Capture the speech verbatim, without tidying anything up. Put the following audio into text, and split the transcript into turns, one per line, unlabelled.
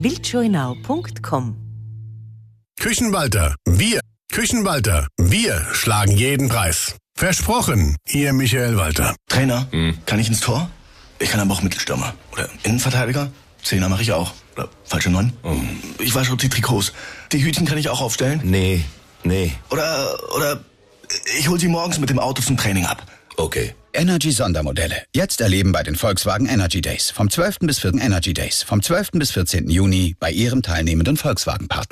wildscheuenau punkt com.
Küchenwalter, wir, Küchenwalter, wir schlagen jeden Preis. Versprochen, Ihr Michael Walter.
Trainer, hm. kann ich ins Tor? Ich kann aber auch Mittelstürmer. Oder Innenverteidiger? Zehner mache ich auch. Oder falsche Neun? Oh. Ich wasche die Trikots. Die Hütchen kann ich auch aufstellen?
Nee, nee.
Oder, oder ich hol sie morgens mit dem Auto zum Training ab.
Okay.
Energy Sondermodelle. Jetzt erleben bei den Volkswagen Energy Days. Vom zwölften bis vierten Energy Days. Vom zwölften bis vierzehnten Juni bei Ihrem teilnehmenden Volkswagen-Partner.